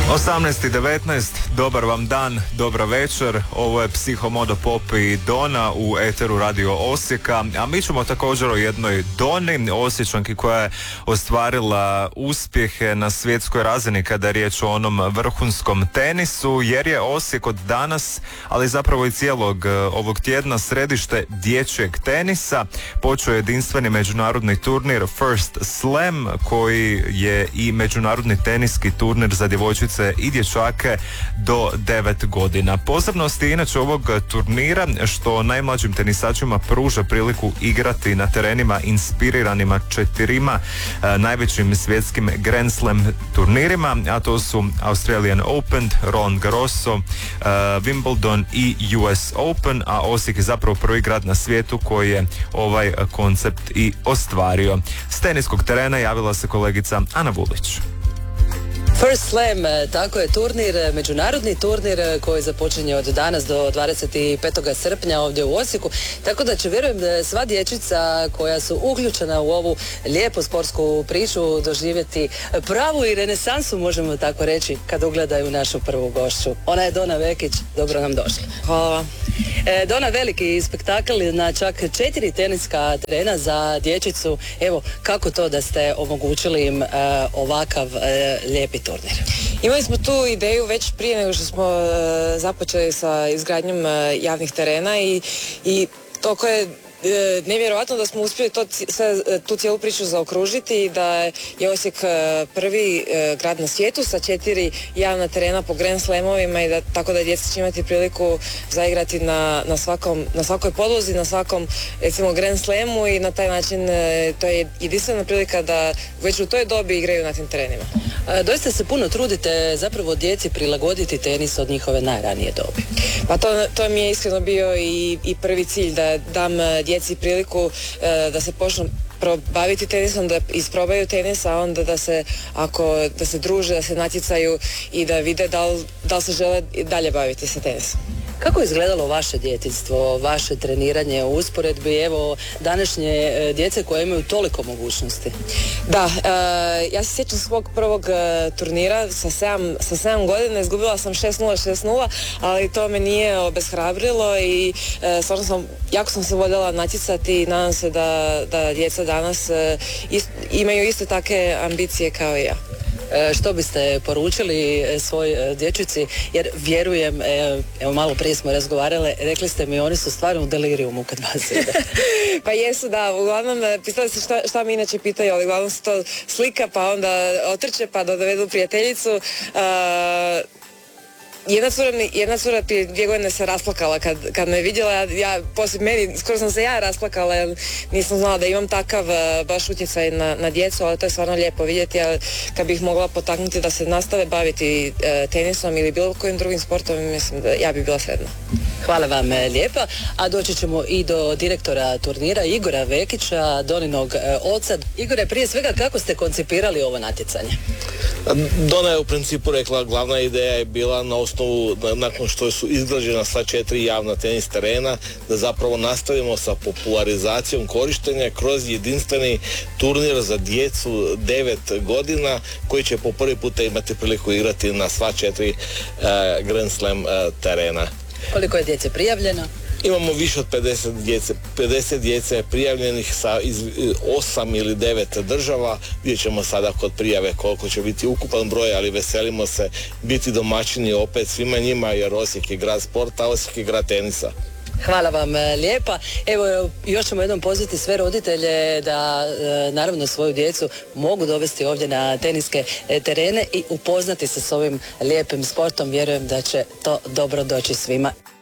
18:19, dobar vam dan, dobra večer, ovo je Psihomodo Pop i Dona u eteru Radio Osijeka, a mi ćemo također o jednoj Doni, Osječanki koja je ostvarila uspjehe na svjetskoj razini kada je riječ o onom vrhunskom tenisu, jer je Osijek od danas, ali zapravo i cijelog ovog tjedna središte dječjeg tenisa. Počeo je jedinstveni međunarodni turnir First Slam, koji je i međunarodni teniski turnir za djevojčice i dječake do 9 godina. Posebnost je inače ovog turnira što najmlađim tenisačima pruža priliku igrati na terenima inspiriranima 4 najvećim svjetskim Grand Slam turnirima, a to su Australian Open, Roland Garroso, Wimbledon i US Open, a Osijek je zapravo prvi grad na svijetu koji je ovaj koncept i ostvario. S teniskog terena javila se kolegica Ana Vulić. First Slam, tako je turnir, međunarodni turnir koji započinje od danas do 25. srpnja ovdje u Osijeku, tako da će, vjerujem, da sva dječica koja su uključena u ovu lijepu sportsku priču doživjeti pravu i renesansu, možemo tako reći, kad ugledaju našu prvu gošću. Ona je Dona Vekić, dobro nam došla. Hvala. Dona, veliki spektakl na čak 4 teniska terena za dječicu. Evo, kako to da ste omogućili im ovakav lijepi turnir? Imali smo tu ideju već prije nego što smo započeli sa izgradnjom javnih terena i toliko je nevjerojatno da smo uspjeli tu cijelu priču zaokružiti i da je Osijek prvi grad na svijetu sa 4 javna terena po Grand Slamovima i tako da djeca će imati priliku zaigrati na svakoj podlozi, na svakom, recimo, Grand Slamu i na taj način to je jedinstvena prilika da već u toj dobi igraju na tim terenima. Doista se puno trudite zapravo djeci prilagoditi tenis od njihove najranije dobi. Pa to mi je iskreno bio i prvi cilj, da dam djeci priliku da se počnu baviti tenisom, da isprobaju tenis, a onda da se druže, da se natjecaju i da vide da li se žele dalje baviti sa tenisom. Kako je izgledalo vaše djetinjstvo, vaše treniranje u usporedbi, evo, današnje djece koje imaju toliko mogućnosti? Da, ja se sjećam svog prvog turnira sa 7 godina, izgubila sam 6-0, ali to me nije obeshrabrilo i stvarno jako sam se voljela natjecati i nadam se da djeca danas imaju iste takve ambicije kao i ja. Što biste poručili svoj dječici, jer vjerujem, evo malo prije smo razgovarale, rekli ste mi oni su stvarno u delirijumu kad vas ide. Pa jesu, da, uglavnom pitali se šta mi inače pitaju, ali uglavnom se to slika, pa onda otrče, pa dovedu prijateljicu. Jedna cura prije 2 godine se rasplakala kad me vidjela, ja poslije meni, skoro sam se ja rasplakala jer nisam znala da imam takav baš utjecaj na djecu, ali to je stvarno lijepo vidjeti, ali kad bih mogla potaknuti da se nastave baviti tenisom ili bilo kojim drugim sportom, mislim da ja bi bila sretna. Hvala vam lijepa, a doći ćemo i do direktora turnira Igora Vekića, Doninog oca. Igore, prije svega, kako ste koncipirali ovo natjecanje? Dona je u principu rekla, glavna ideja je bila na osnovu, nakon što su izgrađena sva 4 javna tenis terena, da zapravo nastavimo sa popularizacijom korištenja kroz jedinstveni turnir za djecu 9 godina, koji će po prvi puta imati priliku igrati na sva 4 Grand Slam terena. Koliko je djece prijavljeno? Imamo više od 50 djece prijavljenih iz 8 ili 9 država. Vidjet ćemo sada kod prijave koliko će biti ukupan broj, ali veselimo se biti domaćini opet svima njima, jer Osijek je grad sporta, Osijek je grad tenisa. Hvala vam lijepa. Evo, još ćemo jednom pozvati sve roditelje da naravno svoju djecu mogu dovesti ovdje na teniske terene i upoznati se s ovim lijepim sportom. Vjerujem da će to dobro doći svima.